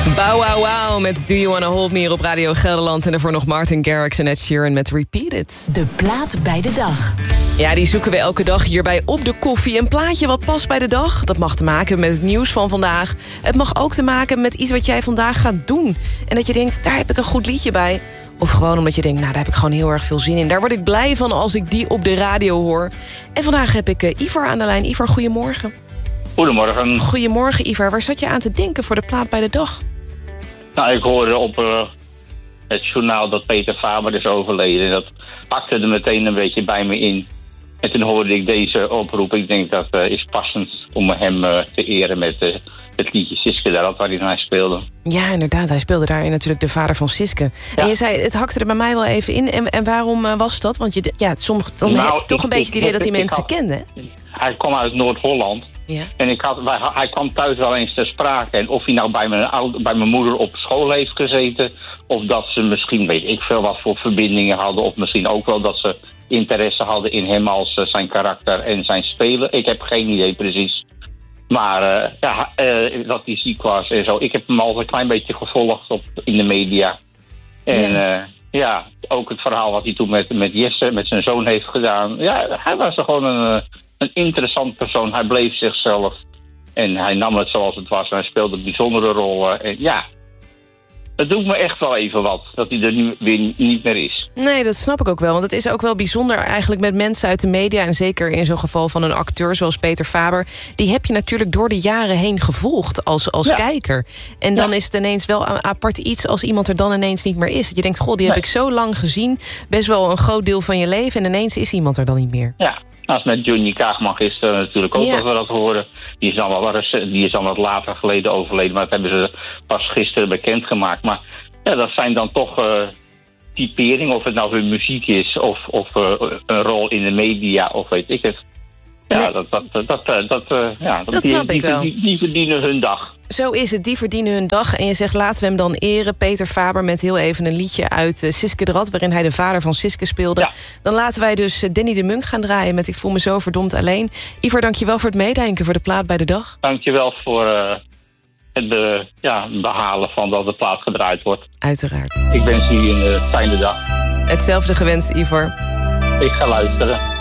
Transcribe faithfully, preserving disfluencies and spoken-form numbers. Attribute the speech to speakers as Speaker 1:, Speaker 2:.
Speaker 1: Bow Wow Wow met Do You Wanna Hold Me op Radio Gelderland. En daarvoor nog Martin Garrix en Ed Sheeran met Repeat It.
Speaker 2: De plaat bij de dag.
Speaker 1: Ja, die zoeken we elke dag hierbij op de koffie. Een plaatje wat past bij de dag. Dat mag te maken met het nieuws van vandaag. Het mag ook te maken met iets wat jij vandaag gaat doen. En dat je denkt, daar heb ik een goed liedje bij. Of gewoon omdat je denkt, nou, daar heb ik gewoon heel erg veel zin in. Daar word ik blij van als ik die op de radio hoor. En vandaag heb ik uh, Ivar aan de lijn. Ivar, goedemorgen.
Speaker 3: Goedemorgen.
Speaker 1: Goedemorgen, Ivar. Waar zat je aan te denken voor de plaat bij de dag?
Speaker 3: Nou, ik hoorde op uh, het journaal dat Peter Faber is overleden. Dat pakte er meteen een beetje bij me in. En toen hoorde ik deze oproep. Ik denk dat uh, is passend om hem uh, te eren met uh, het liedje Siske daarop waarin hij speelde.
Speaker 1: Ja, inderdaad. Hij speelde daarin natuurlijk de vader van Siske. Ja. En je zei, het hakte er bij mij wel even in. En, en waarom uh, was dat? Want je, ja, soms dan nou, heb je toch ik, een beetje het idee dat die mensen had, kenden.
Speaker 3: Hij kwam uit Noord-Holland. Ja. En ik had, wij, hij kwam thuis wel eens ter sprake. En of hij nou bij mijn, oude, bij mijn moeder op school heeft gezeten. Of dat ze misschien, weet ik veel wat voor verbindingen hadden. Of misschien ook wel dat ze interesse hadden in hem als uh, zijn karakter en zijn spelen. Ik heb geen idee precies. Maar uh, ja, uh, dat hij ziek was en zo. Ik heb hem altijd een klein beetje gevolgd op, in de media. En ja. Uh, ja, ook het verhaal wat hij toen met, met Jesse, met zijn zoon heeft gedaan. Ja, hij was er gewoon een... Een interessant persoon. Hij bleef zichzelf. En hij nam het zoals het was. En hij speelde bijzondere rollen. En ja, het doet me echt wel even wat. Dat hij er nu weer niet meer is.
Speaker 1: Nee, dat snap ik ook wel. Want het is ook wel bijzonder eigenlijk met mensen uit de media. En zeker in zo'n geval van een acteur zoals Peter Faber. Die heb je natuurlijk door de jaren heen gevolgd als, als ja. kijker. En dan ja. is het ineens wel apart iets als iemand er dan ineens niet meer is. Dat je denkt, goh, die heb nee. ik zo lang gezien. Best wel een groot deel van je leven. En ineens is iemand er dan niet meer.
Speaker 3: Ja. Als met Johnny Kaagman gisteren natuurlijk ook ja. wat horen. Die is, dan wel, die is dan wat later geleden overleden. Maar dat hebben ze pas gisteren bekendgemaakt. Maar ja, dat zijn dan toch uh, typeringen. Of het nou weer muziek is. Of, of uh, een rol in de media. Of weet ik het. Ja, nee. dat, dat, dat, dat, dat, uh, ja,
Speaker 1: dat
Speaker 3: die,
Speaker 1: snap
Speaker 3: die,
Speaker 1: ik wel.
Speaker 3: Die, die verdienen hun dag.
Speaker 1: Zo is het, die verdienen hun dag. En je zegt, laten we hem dan eren. Peter Faber met heel even een liedje uit uh, Siske de Rad... waarin hij de vader van Siske speelde. Ja. Dan laten wij dus uh, Danny de Munk gaan draaien met Ik voel me zo verdomd alleen. Ivar, dankjewel voor het meedenken voor de plaat bij de dag.
Speaker 3: Dankjewel voor uh, het be, ja, behalen van dat de plaat gedraaid wordt.
Speaker 1: Uiteraard.
Speaker 3: Ik wens u een uh, fijne dag.
Speaker 1: Hetzelfde gewenst, Ivar.
Speaker 3: Ik ga luisteren.